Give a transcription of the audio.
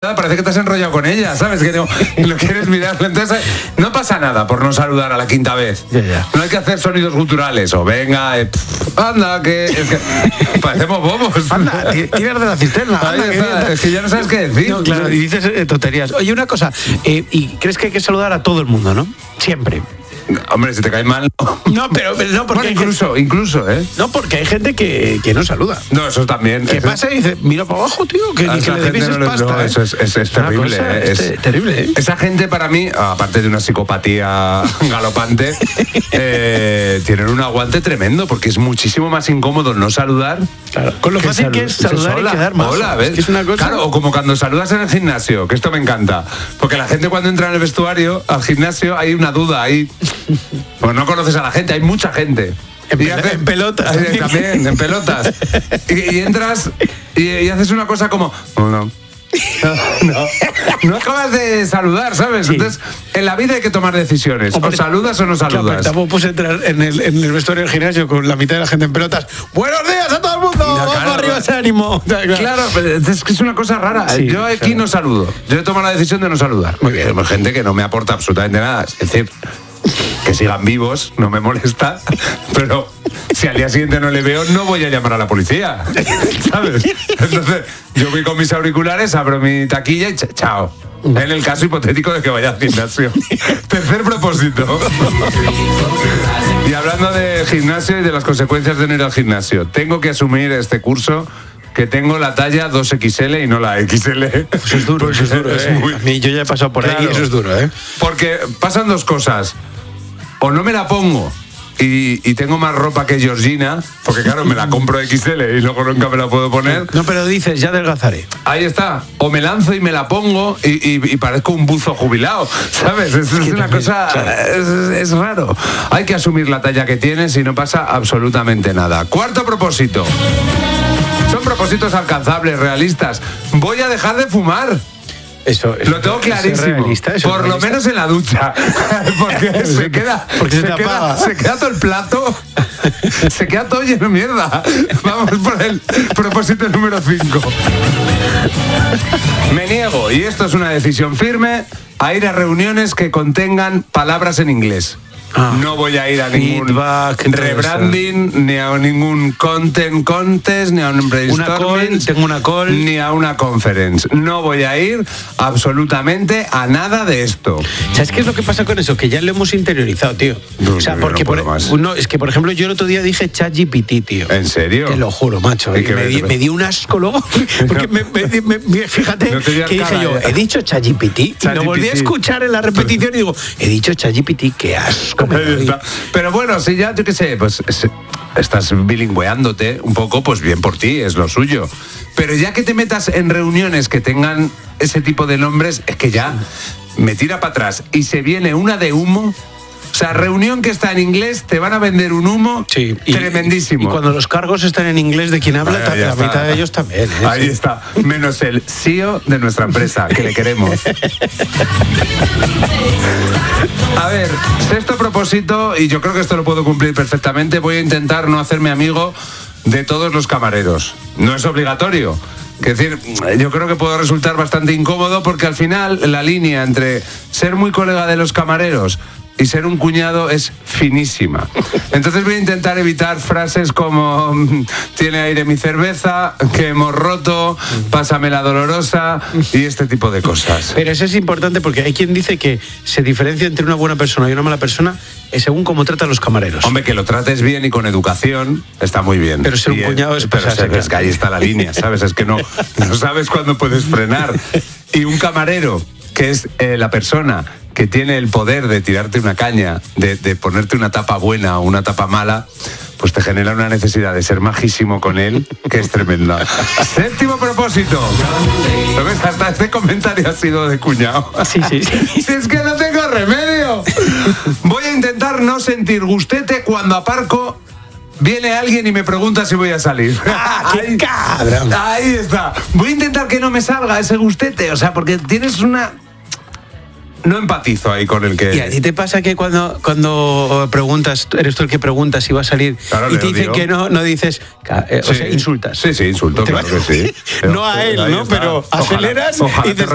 encantada, parece que te has enrollado con ella, ¿sabes? Que no quieres mirarle. Entonces, no pasa nada por no saludar a la quinta vez. Ya. No hay que hacer sonidos guturales o venga, anda, que parecemos bobos. Anda, tiras de la cisterna. Ahí está, es que ya no sabes qué decir. No, claro, y dices tonterías. Oye, una cosa, y crees que hay que saludar a todo el mundo, ¿no? Siempre. Hombre, si te cae mal, no. No, pero no, porque bueno, incluso, ¿eh? No, porque hay gente que no saluda. No, eso también. Que pasa y dice, mira para abajo, tío, que ni que le debes pasta. No, eso es terrible. Es terrible, ¿eh? Esa gente, para mí, aparte de una psicopatía galopante, tienen un aguante tremendo, porque es muchísimo más incómodo no saludar. Claro, con lo fácil que es saludar y quedar mal. Hola, ¿ves? Es que es una cosa... Claro, o como cuando saludas en el gimnasio, que esto me encanta. Porque la gente cuando entra en el vestuario, al gimnasio, hay una duda, pues no conoces a la gente, hay mucha gente. En pelotas. También, en pelotas. Y entras y haces una cosa como... No acabas de saludar, ¿sabes? Sí. Entonces, en la vida hay que tomar decisiones. O saludas o no saludas. Tampoco puedes entrar en el vestuario del gimnasio con la mitad de la gente en pelotas. ¡Buenos días a todo el mundo! ¡Vamos para arriba ese ánimo! Claro, es que es una cosa rara. Sí, yo aquí no saludo. Yo he tomado la decisión de no saludar. Muy bien. Hay gente que no me aporta absolutamente nada. Es decir, que sigan vivos, no me molesta, pero si al día siguiente no le veo, no voy a llamar a la policía, ¿sabes? Entonces, yo voy con mis auriculares, abro mi taquilla y chao. En el caso hipotético de que vaya al gimnasio. Tercer propósito. Y hablando de gimnasio y de las consecuencias de no ir al gimnasio, tengo que asumir este curso que tengo la talla 2XL y no la XL. Eso es duro, eso es duro. A mí yo ya he pasado por ahí y eso es duro, ¿eh? Porque pasan dos cosas. O no me la pongo y tengo más ropa que Georgina, porque claro, me la compro XL y luego nunca me la puedo poner. No, pero dices, ya adelgazaré. Ahí está. O me lanzo y me la pongo y parezco un buzo jubilado, ¿sabes? Es una cosa... Claro. Es raro. Hay que asumir la talla que tienes y no pasa absolutamente nada. Cuarto propósito. Son propósitos alcanzables, realistas. Voy a dejar de fumar. Eso lo tengo clarísimo. Por lo menos en la ducha. Porque se queda todo el plato. Se queda todo lleno de mierda. Vamos por el propósito número 5. Me niego, y esto es una decisión firme, a ir a reuniones que contengan palabras en inglés. No voy a ir a ningún rebranding, ni a ningún content contest, ni a un brainstorming, ni a una conference. No voy a ir absolutamente a nada de esto. ¿Sabes qué es lo que pasa con eso? Que ya lo hemos interiorizado, tío. O sea, porque es que, por ejemplo, yo el otro día dije ChatGPT, tío. ¿En serio? Te lo juro, macho. Me di un asco luego. Porque fíjate que dije yo, he dicho ChatGPT. Y lo volví a escuchar en la repetición y digo, he dicho ChatGPT, qué asco. Pero bueno, si ya, yo qué sé, pues estás bilingüeándote un poco, pues bien por ti, es lo suyo. Pero ya que te metas en reuniones que tengan ese tipo de nombres, es que ya me tira para atrás y se viene una de humo. O sea, reunión que está en inglés, te van a vender un humo tremendísimo. Y cuando los cargos están en inglés de quien habla, la mitad de ellos también. Ahí está, menos el CEO de nuestra empresa, que le queremos. A ver, sexto propósito, y yo creo que esto lo puedo cumplir perfectamente, voy a intentar no hacerme amigo de todos los camareros. No es obligatorio. Es decir, yo creo que puedo resultar bastante incómodo porque al final la línea entre ser muy colega de los camareros y ser un cuñado es finísima. Entonces voy a intentar evitar frases como tiene aire mi cerveza, que hemos roto, pásame la dolorosa y este tipo de cosas. Pero eso es importante porque hay quien dice que se diferencia entre una buena persona y una mala persona según cómo trata a los camareros. Hombre, que lo trates bien y con educación está muy bien. Pero ser un cuñado es pasarse. Es que ahí está la línea, ¿sabes? Es que no sabes cuándo puedes frenar. Y un camarero, que es la persona que tiene el poder de tirarte una caña, de ponerte una tapa buena o una tapa mala, pues te genera una necesidad de ser majísimo con él, que es tremenda. Séptimo propósito. ¿Lo ves? Hasta este comentario ha sido de cuñado. Sí. Si es que no tengo remedio. Voy a intentar no sentir gustete cuando aparco. Viene alguien y me pregunta si voy a salir. ¡Qué cabrón! Ahí está. Voy a intentar que no me salga ese gustete, o sea, porque tienes una... No empatizo ahí con el que... ¿Y a ti te pasa que cuando preguntas, eres tú el que pregunta si va a salir, claro, y te dicen que no dices, o sea, insultas? Sí, insulto, claro que sí. No a él, ¿no? Pero aceleras y dices...